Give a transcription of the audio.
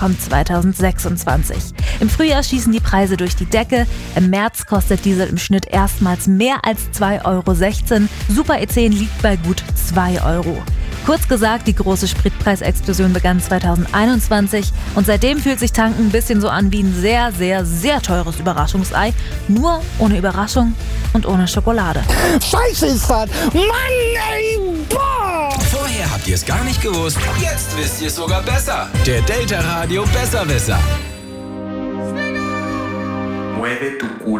kommt 2026. Im Frühjahr schießen die Preise durch die Decke. Im März kostet Diesel im Schnitt erstmals mehr als 2,16 Euro. Super E10 liegt bei gut 2 Euro. Kurz gesagt, die große Spritpreisexplosion begann 2021 und seitdem fühlt sich Tanken ein bisschen so an wie ein sehr, sehr, sehr teures Überraschungsei. Nur ohne Überraschung und ohne Schokolade. Scheiße ist das! Mann, ey! Boah! Vorher habt ihr es gar nicht gewusst, jetzt wisst ihr es sogar besser. Der Delta Radio Besserwisser. Mueve tu culo.